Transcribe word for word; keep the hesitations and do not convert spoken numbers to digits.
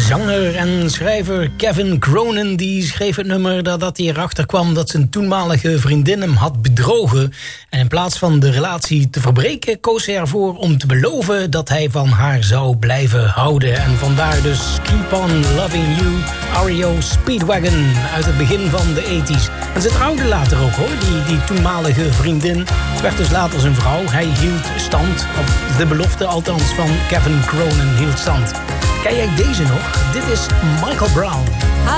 Zanger en schrijver Kevin Cronin die schreef het nummer nadat hij erachter kwam dat zijn toenmalige vriendin hem had bedrogen. En in plaats van de relatie te verbreken koos hij ervoor om te beloven dat hij van haar zou blijven houden. En vandaar dus Keep On Loving You, R E O Speedwagon uit het begin van de tachtiger. En ze trouwden later ook hoor, die, die toenmalige vriendin. Het werd dus later zijn vrouw. Hij hield stand, of de belofte althans van Kevin Cronin hield stand. Ken jij deze nog? Dit is Michael Brown.